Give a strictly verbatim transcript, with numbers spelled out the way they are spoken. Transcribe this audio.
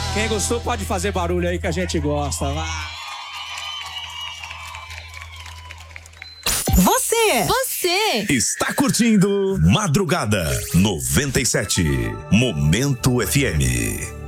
Quem gostou pode fazer barulho aí que a gente gosta. Vai. Você, você está curtindo Madrugada noventa e sete, Momento F M.